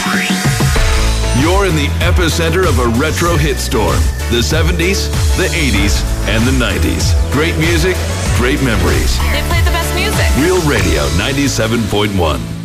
You're in the epicenter of a retro hit storm. The 70s, the 80s, and the 90s. Great music, great memories. They play the best music. Real Radio 97.1.